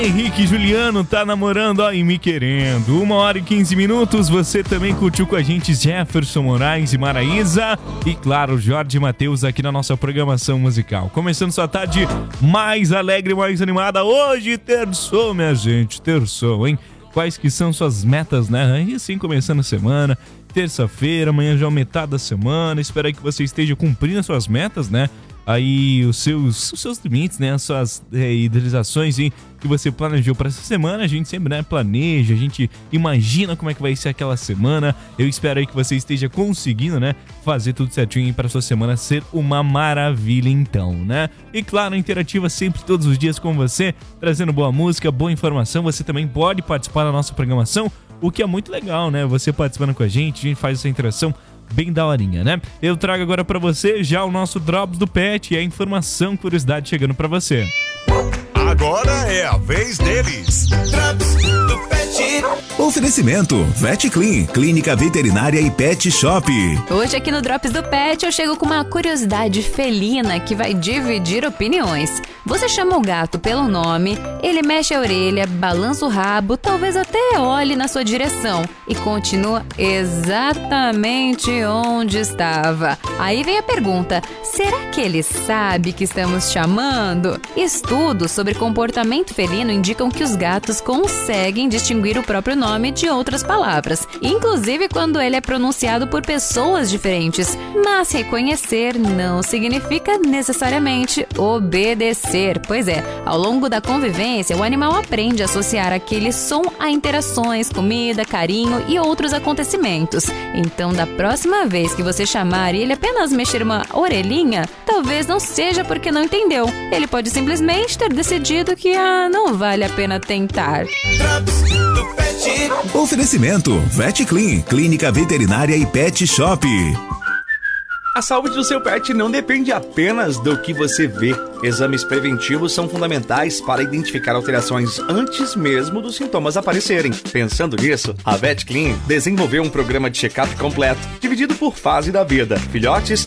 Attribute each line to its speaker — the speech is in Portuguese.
Speaker 1: Henrique Juliano tá namorando, ó, e me querendo. 1h15. Você também curtiu com a gente Jefferson Moraes e Maraísa. E claro, Jorge Mateus aqui na nossa programação musical. Começando sua tarde mais alegre, mais animada. Hoje terçou, minha gente, terçou, hein? Quais que são suas metas, né? E assim, começando a semana, terça-feira, amanhã já é metade da semana. Espero aí que você esteja cumprindo as suas metas, né? Aí os seus limites, né? As suas idealizações que você planejou para essa semana. A gente sempre, né, planeja, a gente imagina como é que vai ser aquela semana. Eu espero aí que você esteja conseguindo, né, fazer tudo certinho para sua semana ser uma maravilha então, né? E claro, a Interativa sempre todos os dias com você, trazendo boa música, boa informação. Você também pode participar da nossa programação, o que é muito legal, né? Você participando com a gente faz essa interação bem daorinha, né? Eu trago agora pra você já o nosso Drops do Pet e a informação, curiosidade chegando pra você.
Speaker 2: Agora é a vez deles. Drops do Pet.
Speaker 3: Oferecimento Vet Clean, clínica veterinária e pet shop.
Speaker 4: Hoje aqui no Drops do Pet eu chego com uma curiosidade felina que vai dividir opiniões. Você chama o gato pelo nome, ele mexe a orelha, balança o rabo, talvez até olhe na sua direção e continua exatamente onde estava. Aí vem a pergunta, será que ele sabe que estamos chamando? Estudos sobre comportamento felino indicam que os gatos conseguem distinguir o próprio nome de outras palavras, inclusive quando ele é pronunciado por pessoas diferentes. Mas reconhecer não significa necessariamente obedecer. Pois é, ao longo da convivência, o animal aprende a associar aquele som a interações, comida, carinho e outros acontecimentos. Então, da próxima vez que você chamar e ele apenas mexer uma orelhinha, talvez não seja porque não entendeu. Ele pode simplesmente ter decidido que não vale a pena tentar.
Speaker 3: Oferecimento Vet Clean, clínica veterinária e pet shop.
Speaker 5: A saúde do seu pet não depende apenas do que você vê. Exames preventivos são fundamentais para identificar alterações antes mesmo dos sintomas aparecerem. Pensando nisso, a Vet Clean desenvolveu um programa de check-up completo, dividido por fase da vida: filhotes,